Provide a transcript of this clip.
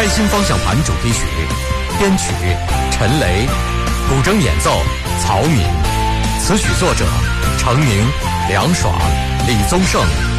开心方向盘主题曲，编曲陈雷，古筝演奏曹敏，词曲作者程宁、梁爽、李宗盛。